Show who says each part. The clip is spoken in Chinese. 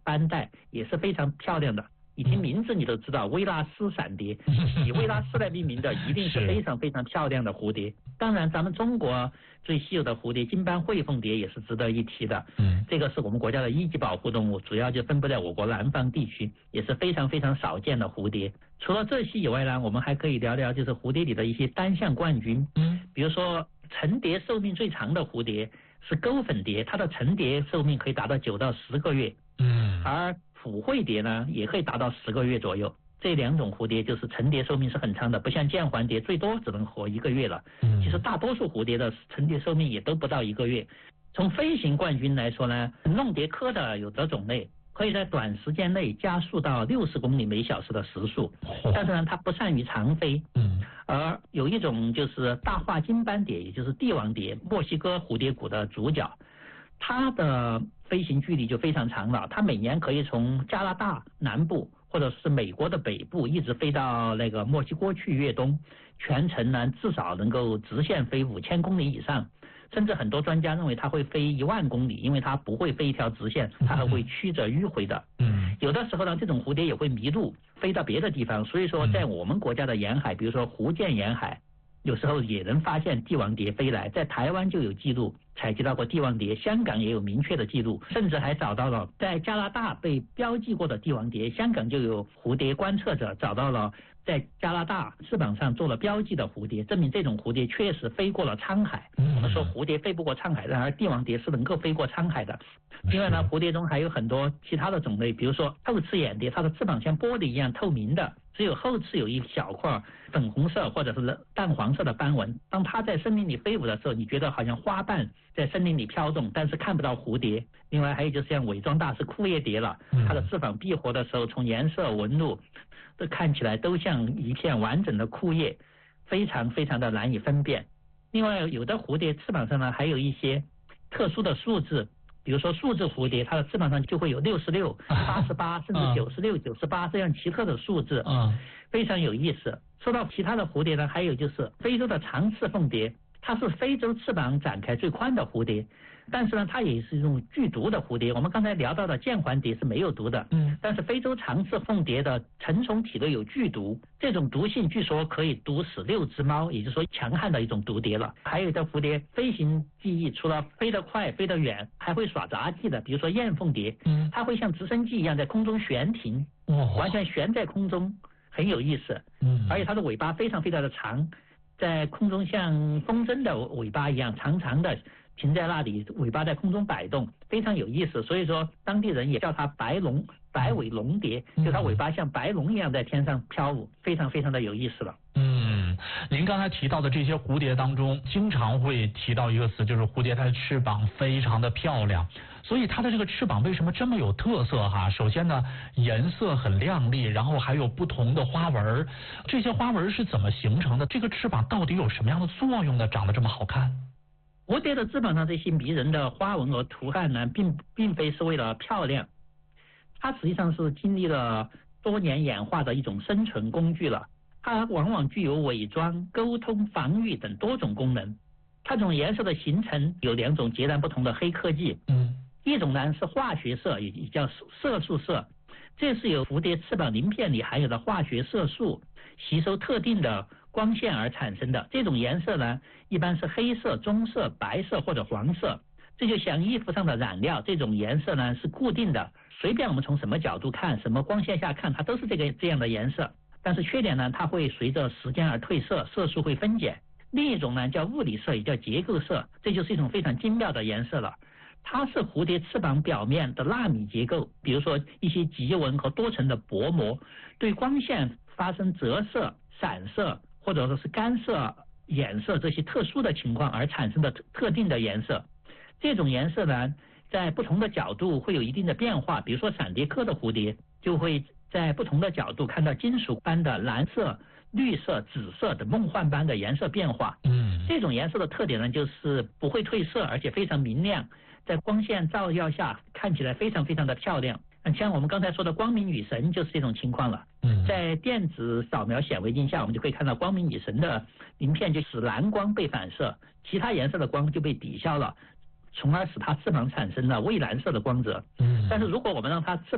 Speaker 1: 斑带，也是非常漂亮的。一听名字你都知道，薇拉斯闪蝶，以薇拉斯来命名的，一定是非常非常漂亮的蝴蝶。当然，咱们中国最稀有的蝴蝶金斑喙凤蝶也是值得一提的。这个是我们国家的一级保护动物，主要就分布在我国南方地区，也是非常非常少见的蝴蝶。除了这些以外呢，我们还可以聊聊就是蝴蝶里的一些单项冠军。比如说成蝶寿命最长的蝴蝶是钩粉蝶，它的成蝶寿命可以达到9到10个月。而虎喙蝶呢，也可以达到10个月左右。这2种蝴蝶就是成蝶寿命是很长的，不像剑环蝶最多只能活1个月了。其实大多数蝴蝶的成蝶寿命也都不到1个月。从飞行冠军来说呢，弄蝶科的有的种类可以在短时间内加速到60公里每小时的时速，但是呢，它不善于长飞。而有一种就是大化金斑蝶，也就是帝王蝶，墨西哥蝴蝶谷的主角，它的飞行距离就非常长了，它每年可以从加拿大南部或者是美国的北部一直飞到那个墨西哥去越冬，全程呢至少能够直线飞5000公里以上，甚至很多专家认为它会飞10000公里，因为它不会飞一条直线，它还会曲折迂回的。有的时候呢，这种蝴蝶也会迷路，飞到别的地方，所以说在我们国家的沿海，比如说福建沿海，有时候也能发现帝王蝶飞来，在台湾就有记录采集到过帝王蝶，香港也有明确的记录，甚至还找到了在加拿大被标记过的帝王蝶，香港就有蝴蝶观测者找到了在加拿大翅膀上做了标记的蝴蝶，证明这种蝴蝶确实飞过了沧海。我们说蝴蝶飞不过沧海，然而帝王蝶是能够飞过沧海的。另外呢，蝴蝶中还有很多其他的种类，比如说透翅眼蝶，它的翅膀像玻璃一样透明的，只有后翅有一小块粉红色或者是淡黄色的斑纹。当它在森林里飞舞的时候，你觉得好像花瓣在森林里飘动，但是看不到蝴蝶。另外还有就是像伪装大师枯叶蝶了，它的翅膀闭合的时候，从颜色纹路都看起来都像一片完整的枯叶，非常非常的难以分辨。另外有的蝴蝶翅膀上呢还有一些特殊的数字，比如说数字蝴蝶，它的翅膀上就会有66、88甚至96、98这样奇特的数字，非常有意思。说到其他的蝴蝶呢，还有就是非洲的长翅凤蝶，它是非洲翅膀展开最宽的蝴蝶，但是呢，它也是一种剧毒的蝴蝶。我们刚才聊到的剑环蝶是没有毒的，但是非洲长翅凤蝶的成虫体内有剧毒，这种毒性据说可以毒死6只猫，也就是说强悍的一种毒蝶了。还有的蝴蝶飞行技艺除了飞得快、飞得远，还会耍杂技的，比如说燕凤蝶，它会像直升机一样在空中悬停，完全悬在空中，很有意思。而且它的尾巴非常非常的长，在空中像风筝的尾巴一样长长的停在那里，尾巴在空中摆动，非常有意思。所以说当地人也叫它白尾龙蝶，就它尾巴像白龙一样在天上飘舞，非常非常的有意思了。
Speaker 2: 您刚才提到的这些蝴蝶当中，经常会提到一个词，就是蝴蝶它的翅膀非常的漂亮。所以它的这个翅膀为什么这么有特色哈？首先呢，颜色很亮丽，然后还有不同的花纹，这些花纹是怎么形成的？这个翅膀到底有什么样的作用呢？长得这么好看？
Speaker 1: 蝴蝶的翅膀上这些迷人的花纹和图案呢，并非是为了漂亮，它实际上是经历了多年演化的一种生存工具了。它往往具有伪装、沟通、防御等多种功能。它这种颜色的形成有2种截然不同的黑科技。一种呢是化学色，也叫色素色，这是由蝴蝶翅膀鳞片里含有的化学色素吸收特定的光线而产生的。这种颜色呢，一般是黑色、棕色、白色或者黄色。这就像衣服上的染料，这种颜色呢是固定的，随便我们从什么角度看，什么光线下看，它都是这样的颜色。但是缺点呢，它会随着时间而褪色，色素会分解。另一种呢叫物理色，也叫结构色，这就是一种非常精妙的颜色了。它是蝴蝶翅膀表面的纳米结构，比如说一些极纹和多层的薄膜，对光线发生折射、散射或者说是干涉、衍射这些特殊的情况而产生的特定的颜色。这种颜色呢，在不同的角度会有一定的变化，比如说闪蝶科的蝴蝶就会在不同的角度看到金属般的蓝色、绿色、紫色的梦幻般的颜色变化。这种颜色的特点呢，就是不会褪色，而且非常明亮，在光线照耀下看起来非常非常的漂亮。像我们刚才说的光明女神就是这种情况了。在电子扫描显微镜下，我们就可以看到光明女神的鳞片就使蓝光被反射，其他颜色的光就被抵消了，从而使它翅膀产生了蔚蓝色的光泽。但是如果我们让它翅